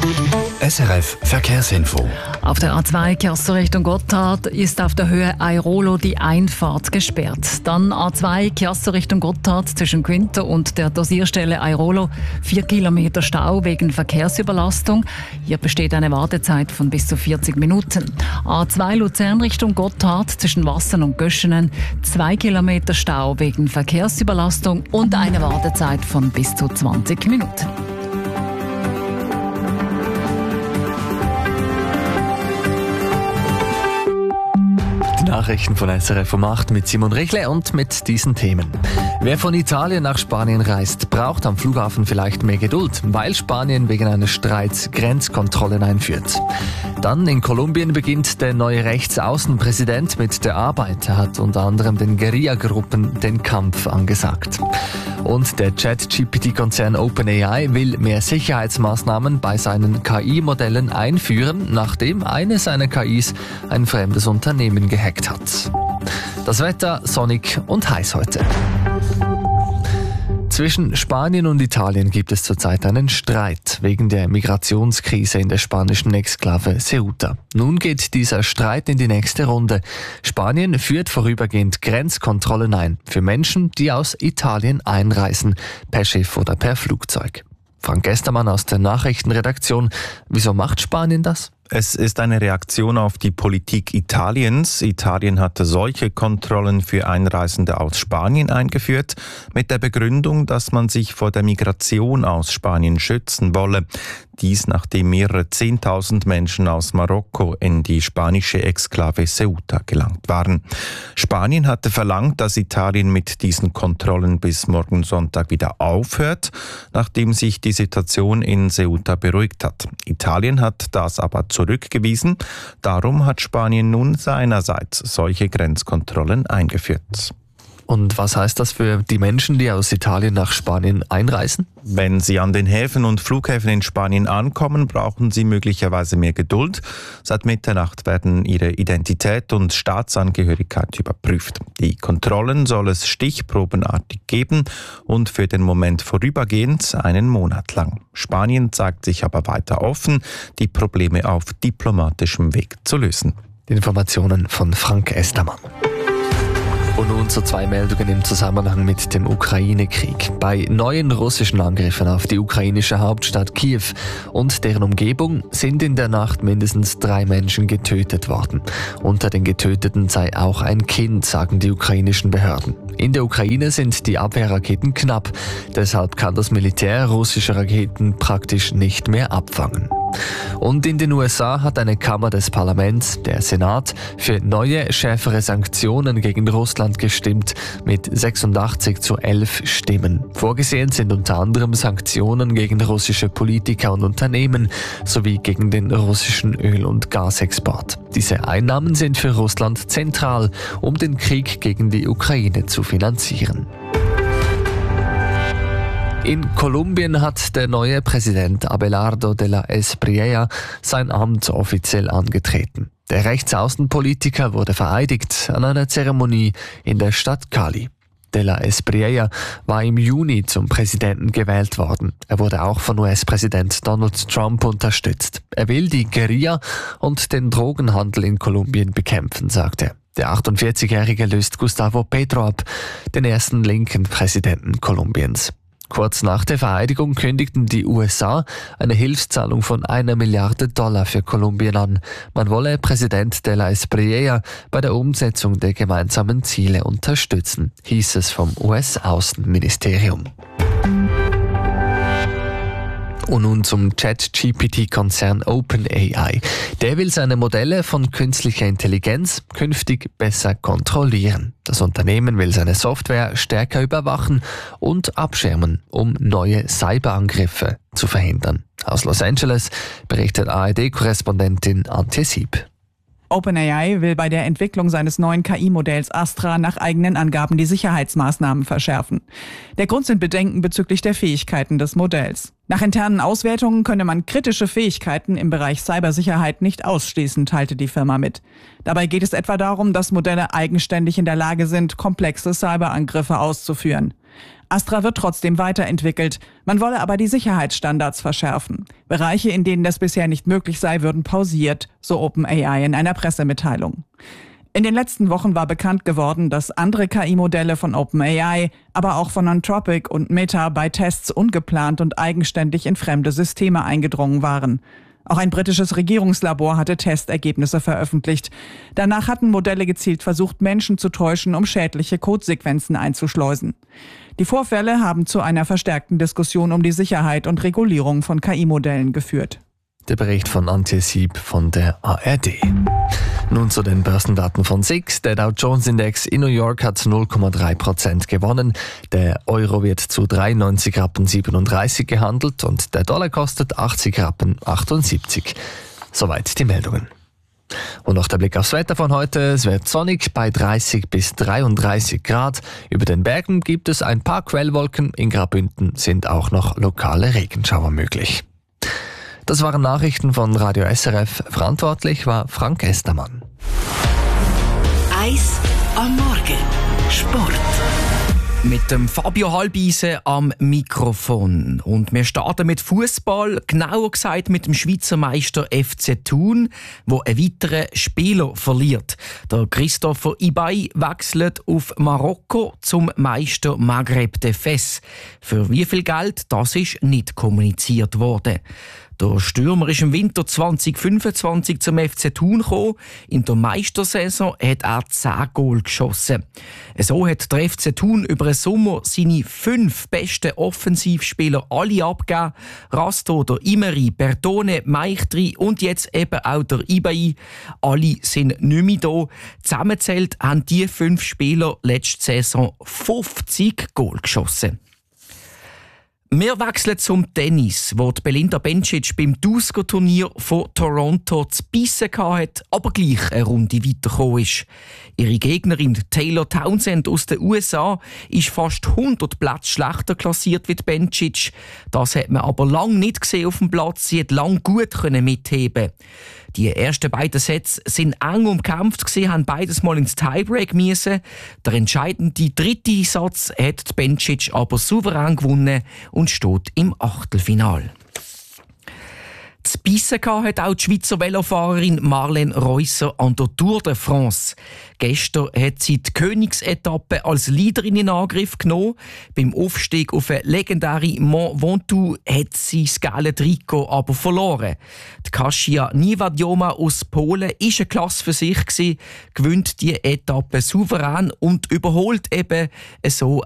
SRF Verkehrsinfo. Auf der A2 Kersau Richtung Gotthard ist auf der Höhe Airolo die Einfahrt gesperrt. Dann A2 Kersau Richtung Gotthard zwischen Quinter und der Dosierstelle Airolo 4 Kilometer Stau wegen Verkehrsüberlastung. Hier besteht eine Wartezeit von bis zu 40 Minuten. A2 Luzern Richtung Gotthard zwischen Wassen und Göschenen 2 Kilometer Stau wegen Verkehrsüberlastung und eine Wartezeit von bis zu 20 Minuten. Nachrichten von SRF um 8 mit Simon Rechle und mit diesen Themen. Wer von Italien nach Spanien reist, braucht am Flughafen vielleicht mehr Geduld, weil Spanien wegen eines Streits Grenzkontrollen einführt. Dann in Kolumbien beginnt der neue Rechtsaußenpräsident mit der Arbeit. Er hat unter anderem den Guerilla-Gruppen den Kampf angesagt. Und der ChatGPT-Konzern OpenAI will mehr Sicherheitsmaßnahmen bei seinen KI-Modellen einführen, nachdem eine seiner KIs ein fremdes Unternehmen gehackt hat. Das Wetter sonnig und heiß heute. Zwischen Spanien und Italien gibt es zurzeit einen Streit wegen der Migrationskrise in der spanischen Exklave Ceuta. Nun geht dieser Streit in die nächste Runde. Spanien führt vorübergehend Grenzkontrollen ein für Menschen, die aus Italien einreisen, per Schiff oder per Flugzeug. Frank Gestermann aus der Nachrichtenredaktion. Wieso macht Spanien das? Es ist eine Reaktion auf die Politik Italiens. Italien hatte solche Kontrollen für Einreisende aus Spanien eingeführt, mit der Begründung, dass man sich vor der Migration aus Spanien schützen wolle. Dies nachdem mehrere 10.000 Menschen aus Marokko in die spanische Exklave Ceuta gelangt waren. Spanien hatte verlangt, dass Italien mit diesen Kontrollen bis morgen Sonntag wieder aufhört, nachdem sich die Situation in Ceuta beruhigt hat. Italien hat das aber zurückgewiesen. Darum hat Spanien nun seinerseits solche Grenzkontrollen eingeführt. Und was heißt das für die Menschen, die aus Italien nach Spanien einreisen? Wenn sie an den Häfen und Flughäfen in Spanien ankommen, brauchen sie möglicherweise mehr Geduld. Seit Mitternacht werden ihre Identität und Staatsangehörigkeit überprüft. Die Kontrollen soll es stichprobenartig geben und für den Moment vorübergehend einen Monat lang. Spanien zeigt sich aber weiter offen, die Probleme auf diplomatischem Weg zu lösen. Die Informationen von Frank Estermann. Und nun zu 2 Meldungen im Zusammenhang mit dem Ukraine-Krieg. Bei neuen russischen Angriffen auf die ukrainische Hauptstadt Kiew und deren Umgebung sind in der Nacht mindestens 3 Menschen getötet worden. Unter den Getöteten sei auch ein Kind, sagen die ukrainischen Behörden. In der Ukraine sind die Abwehrraketen knapp, deshalb kann das Militär russische Raketen praktisch nicht mehr abfangen. Und in den USA hat eine Kammer des Parlaments, der Senat, für neue, schärfere Sanktionen gegen Russland gestimmt, mit 86:11 Stimmen. Vorgesehen sind unter anderem Sanktionen gegen russische Politiker und Unternehmen sowie gegen den russischen Öl- und Gasexport. Diese Einnahmen sind für Russland zentral, um den Krieg gegen die Ukraine zu finanzieren. In Kolumbien hat der neue Präsident Abelardo de la Espriella sein Amt offiziell angetreten. Der Rechtsaußenpolitiker wurde vereidigt an einer Zeremonie in der Stadt Cali. De la Espriella war im Juni zum Präsidenten gewählt worden. Er wurde auch von US-Präsident Donald Trump unterstützt. Er will die Guerilla und den Drogenhandel in Kolumbien bekämpfen, sagte er. Der 48-Jährige löst Gustavo Petro ab, den ersten linken Präsidenten Kolumbiens. Kurz nach der Vereidigung kündigten die USA eine Hilfszahlung von $1 Milliarde für Kolumbien an. Man wolle Präsident de la Espriella bei der Umsetzung der gemeinsamen Ziele unterstützen, hieß es vom US-Außenministerium. Und nun zum ChatGPT-Konzern OpenAI. Der will seine Modelle von künstlicher Intelligenz künftig besser kontrollieren. Das Unternehmen will seine Software stärker überwachen und abschirmen, um neue Cyberangriffe zu verhindern. Aus Los Angeles berichtet ARD-Korrespondentin Antje Sieb. OpenAI will bei der Entwicklung seines neuen KI-Modells Astra nach eigenen Angaben die Sicherheitsmaßnahmen verschärfen. Der Grund sind Bedenken bezüglich der Fähigkeiten des Modells. Nach internen Auswertungen könne man kritische Fähigkeiten im Bereich Cybersicherheit nicht ausschließen, teilte die Firma mit. Dabei geht es etwa darum, dass Modelle eigenständig in der Lage sind, komplexe Cyberangriffe auszuführen. Astra wird trotzdem weiterentwickelt. Man wolle aber die Sicherheitsstandards verschärfen. Bereiche, in denen das bisher nicht möglich sei, würden pausiert, so OpenAI in einer Pressemitteilung. In den letzten Wochen war bekannt geworden, dass andere KI-Modelle von OpenAI, aber auch von Anthropic und Meta bei Tests ungeplant und eigenständig in fremde Systeme eingedrungen waren. Auch ein britisches Regierungslabor hatte Testergebnisse veröffentlicht. Danach hatten Modelle gezielt versucht, Menschen zu täuschen, um schädliche Codesequenzen einzuschleusen. Die Vorfälle haben zu einer verstärkten Diskussion um die Sicherheit und Regulierung von KI-Modellen geführt. Der Bericht von Antje Sieb von der ARD. Nun zu den Börsendaten von SIX. Der Dow Jones Index in New York hat 0,3% gewonnen. Der Euro wird zu 93,37 Rappen gehandelt und der Dollar kostet 80,78 Rappen. Soweit die Meldungen. Und noch der Blick aufs Wetter von heute. Es wird sonnig bei 30 bis 33 Grad. Über den Bergen gibt es ein paar Quellwolken. In Graubünden sind auch noch lokale Regenschauer möglich. Das waren Nachrichten von Radio SRF. Verantwortlich war Frank Estermann. Eis am Morgen. Sport. Mit dem Fabio Halbeisen am Mikrofon. Und wir starten mit Fußball, genauer gesagt mit dem Schweizer Meister FC Thun, wo einen weiteren Spieler verliert. Der Christopher Ibai wechselt auf Marokko zum Meister Maghreb de Fes. Für wie viel Geld, das ist nicht kommuniziert worden. Der Stürmer ist im Winter 2025 zum FC Thun gekommen. In der Meistersaison hat er 10 Goal geschossen. So hat der FC Thun über den Sommer seine 5 besten Offensivspieler alle abgegeben. Rasto, der Imeri, Bertone, Meichtri und jetzt eben auch der Ibai. Alle sind nicht mehr da. Zusammengezählt haben die 5 Spieler letzte Saison 50 Goal geschossen. Wir wechseln zum Tennis, wo die Belinda Bencic beim Dusko-Turnier von Toronto zu bissen hatte, aber gleich eine Runde weitergekommen ist. Ihre Gegnerin Taylor Townsend aus den USA ist fast 100 Plätze schlechter klassiert wie die Bencic. Das hat man aber lange nicht gesehen auf dem Platz. Sie hat lange gut mitheben. Die ersten beiden Sets sind eng umkämpft gewesen, haben beides mal ins Tiebreak müssen. Der entscheidende dritte Satz hat die Bencic aber souverän gewonnen und steht im Achtelfinale. Zu bissen hat auch die Schweizer Velofahrerin Marlene Reusser an der Tour de France. Gestern hat sie die Königsetappe als Leaderin in Angriff genommen. Beim Aufstieg auf den legendären Mont Ventoux hat sie das gelbe Trikot aber verloren. Die Kasia Niewadioma aus Polen war eine Klasse für sich, gewinnt die Etappe souverän und überholt eben so